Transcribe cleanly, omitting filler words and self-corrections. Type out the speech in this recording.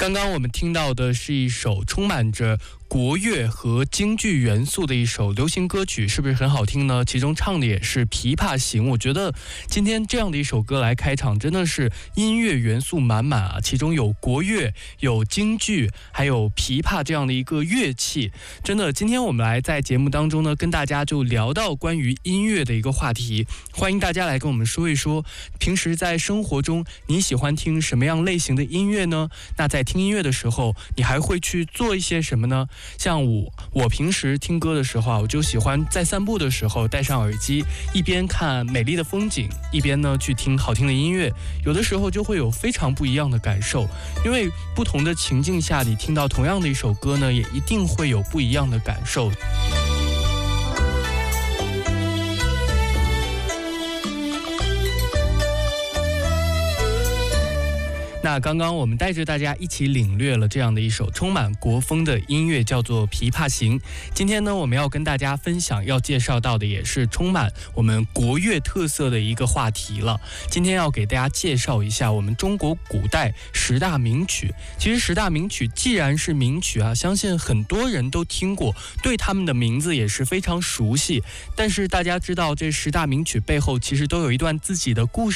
刚刚我们听到的是一首充满着国乐和京剧元素的一首流行歌曲，是不是很好听呢？其中唱的也是《琵琶行》，我觉得今天这样的一首歌来开场，真的是音乐元素满满啊！其中有国乐，有京剧，还有琵琶这样的一个乐器。真的，今天我们来在节目当中呢，跟大家就聊到关于音乐的一个话题，欢迎大家来跟我们说一说，平时在生活中你喜欢听什么样类型的音乐呢？那在听音乐的时候，你还会去做一些什么呢？像我平时听歌的时候啊，我就喜欢在散步的时候戴上耳机，一边看美丽的风景，一边呢去听好听的音乐。有的时候就会有非常不一样的感受，因为不同的情境下，你听到同样的一首歌呢，也一定会有不一样的感受。那刚刚我们带着大家一起领略了这样的一首充满国风的音乐，叫做《琵琶行》。今天呢，我们要跟大家分享要介绍到的也是充满我们国乐特色的一个话题了。今天要给大家介绍一下我们中国古代10大名曲。其实10大名曲既然是名曲啊，相信很多人都听过，对他们的名字也是非常熟悉。但是大家知道这10大名曲背后其实都有一段自己的故事